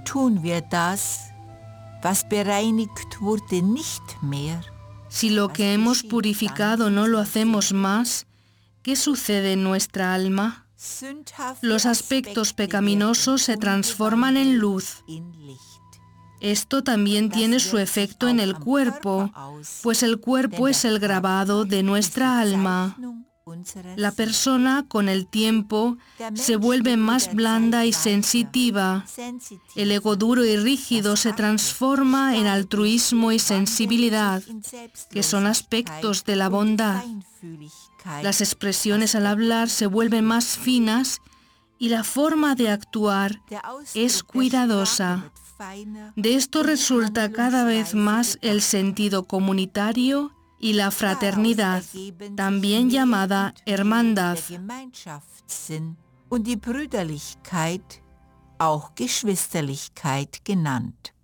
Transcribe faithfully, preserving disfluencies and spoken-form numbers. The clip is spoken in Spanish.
tun wir das, was bereinigt wurde, nicht mehr. Si lo que hemos purificado no lo hacemos más, ¿qué sucede en nuestra alma? Los aspectos pecaminosos se transforman en luz. Esto también tiene su efecto en el cuerpo, pues el cuerpo es el grabado de nuestra alma. La persona, con el tiempo, se vuelve más blanda y sensitiva. El ego duro y rígido se transforma en altruismo y sensibilidad, que son aspectos de la bondad. Las expresiones al hablar se vuelven más finas y la forma de actuar es cuidadosa. De esto resulta cada vez más el sentido comunitario y la fraternidad, también llamada hermandad. Und die Brüderlichkeit, auch Geschwisterlichkeit genannt.